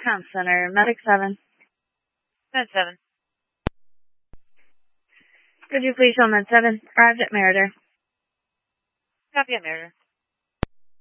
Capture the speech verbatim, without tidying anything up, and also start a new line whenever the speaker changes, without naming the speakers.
Comm Center, Medic seven.
Med seven.
Could you please show Med seven? Arrived at Meritor.
Copy at Meritor.